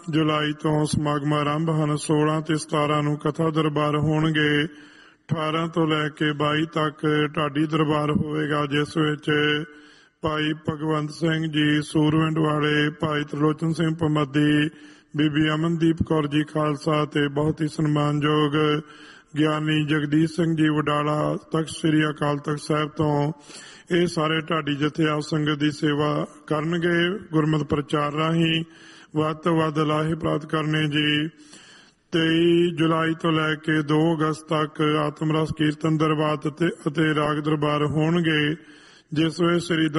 ਜੁਲਾਈ ਤੋਂ ਸਮਾਗਮ ਆਰੰਭ ਹਨ। 16 ਤੇ 17 ਨੂੰ ਕਥਾ ਦਰਬਾਰ ਹੋਣਗੇ। 18 ਤੋਂ ਲੈ ਕੇ 22 ਤੱਕ ਢਾਡੀ ਦਰਬਾਰ ਹੋਵੇਗਾ, ਜਿਸ ਵਿੱਚ ਭਾਈ ਭਗਵੰਤ ਸਿੰਘ ਜੀ ਸੂਰਵਿੰਡ ਵਾਲੇ, ਭਾਈ ਤ੍ਰਿਲੋਚਨ ਸਿੰਘ ਭਮੱਦੀ, ਬੀਬੀ ਅਮਨਦੀਪ ਕੌਰ ਜੀ ਖਾਲਸਾ ਤੇ ਬਹੁਤ ਹੀ ਸਨਮਾਨਯੋਗ ਗਿਆਨੀ ਜਗਦੀਸ਼ ਸਿੰਘ ਜੀ ਵਡਾਲਾ ਤਖਤ ਸ੍ਰੀ ਅਕਾਲ ਤਖਤ ਸਾਹਿਬ ਤੋਂ ਇਹ ਸਾਰੇ ਢਾਡੀ ਜਥੇ ਆਪ ਸੰਗਤ ਦੀ ਸੇਵਾ ਕਰਨਗੇ। ਗੁਰਮਤਿ ਪ੍ਰਚਾਰ ਰਾਹੀਂ ਵੱਧ ਤੋਂ ਵੱਧ ਲਾਹੇ ਪ੍ਰਾਪਤ ਕਰਨੇ ਜੀ। 23 ਜੁਲਾਈ ਤੋਂ ਲੈ ਕੇ 2 ਅਗਸਤ ਤੱਕ ਆਤਮ ਰਸ ਕੀਰਤਨ ਦਰਬਾਰ ਅਤੇ ਰਾਗ ਦਰਬਾਰ ਹੋਣਗੇ, ਜਿਸ ਵਿੱਚ ਸ੍ਰੀ